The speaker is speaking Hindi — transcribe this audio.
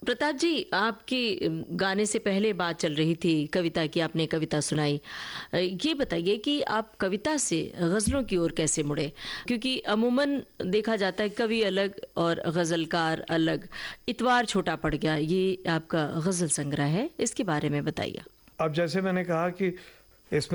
प्रताप जी, आपके गाने से पहले बात चल रही थी कविता की, आपने कविता सुनाई। ये बताइए कि आप कविता से गज़लों की ओर कैसे मुड़े? क्योंकि अमूमन देखा जाता है कवि अलग और गज़लकार अलग। इतवार छोटा पड़ गया, ये आपका गज़ल संग्रह है, इसके बारे में बताइए। अब जैसे मैंने कहा कि